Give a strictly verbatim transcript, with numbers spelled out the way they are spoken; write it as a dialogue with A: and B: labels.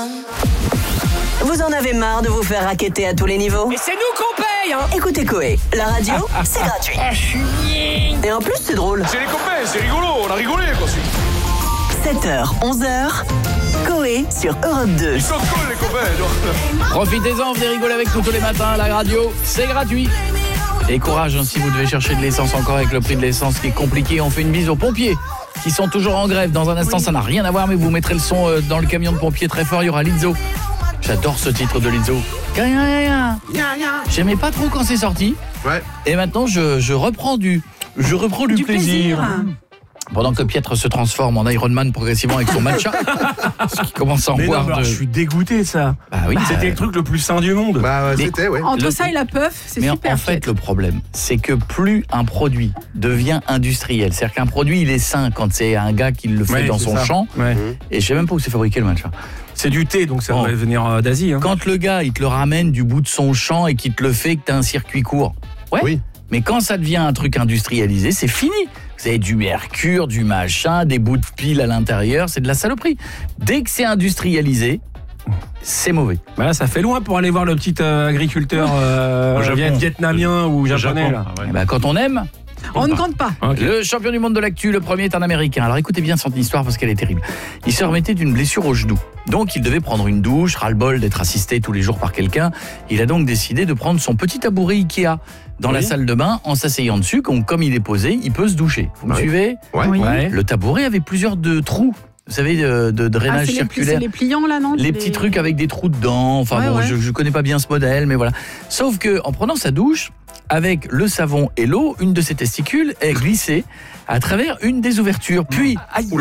A: Vous en avez marre de vous faire racketter à tous les niveaux?
B: Et c'est nous qu'on paye, hein.
A: Écoutez Coé, la radio, c'est gratuit.
B: Ah, je suis bien.
A: Et en plus, c'est drôle.
C: C'est les copains, c'est rigolo, on a rigolé quoi.
A: sept heures, onze heures, Coé sur Europe deux.
C: Ils sont cool les copains.
D: Profitez-en, venez rigoler avec nous tous les matins à la radio, c'est gratuit. Et courage hein, si vous devez chercher de l'essence encore avec le prix de l'essence qui est compliqué. On fait une bise aux pompiers qui sont toujours en grève. Dans un instant, oui. Ça n'a rien à voir, mais vous mettrez le son euh, dans le camion de pompiers très fort. Il y aura Lizzo. J'adore ce titre de Lizzo. J'aimais pas trop quand c'est sorti.
E: Ouais.
D: Et maintenant, je, je reprends du, je reprends du,
F: du
D: plaisir.
F: plaisir.
D: Pendant que Pietre se transforme en Iron Man progressivement avec son matcha, ce qui commence à en
G: mais
D: boire
G: non,
D: de...
G: je suis dégoûté ça.
D: Bah oui,
G: c'était
D: bah...
G: le truc le plus sain du monde.
E: Bah ouais,
D: mais...
E: c'était ouais.
F: Entre
D: le...
F: ça et la puff, c'est
D: mais
F: super.
D: Mais en fait, le problème, c'est que plus un produit devient industriel, c'est-à-dire qu'un produit, il est sain quand c'est un gars qui le fait
G: ouais,
D: dans son
G: ça.
D: champ.
G: Ouais.
D: Et je sais même pas où c'est fabriqué le matcha.
G: C'est du thé, donc ça
D: bon.
G: devrait venir d'Asie. Hein.
D: Quand le gars, il te le ramène du bout de son champ et qu'il te le fait que t'as un circuit court. Ouais.
E: Oui.
D: Mais quand ça devient un truc industrialisé, c'est fini. Vous avez du mercure, du machin, des bouts de pile à l'intérieur, c'est de la saloperie. Dès que c'est industrialisé, c'est mauvais.
G: Bah là, ça fait loin pour aller voir le petit euh, agriculteur euh, vietnamien ou japonais. Là.
D: Ouais. Et bah, quand on aime...
F: On ne compte pas.
D: Okay. Le champion du monde de l'actu, le premier est un Américain. Alors écoutez bien son histoire parce qu'elle est terrible. Il se remettait d'une blessure au genou. Donc il devait prendre une douche, ras-le-bol d'être assisté tous les jours par quelqu'un. Il a donc décidé de prendre son petit tabouret Ikea dans oui. la salle de bain en s'asseyant dessus. Donc, comme il est posé, il peut se doucher. Vous me
E: oui.
D: suivez?
E: Ouais.
F: Oui.
D: Ouais. Le tabouret avait plusieurs de trous. Vous savez, de, de drainage
F: ah,
D: circulaire.
F: C'est les pliants là, non?
D: Les, les petits trucs avec des trous dedans. Enfin
F: ouais,
D: bon,
F: ouais.
D: je, je connais pas bien ce modèle, mais voilà. Sauf que en prenant sa douche, avec le savon et l'eau, une de ses testicules est glissée à travers une des ouvertures. Puis,
E: Aïe.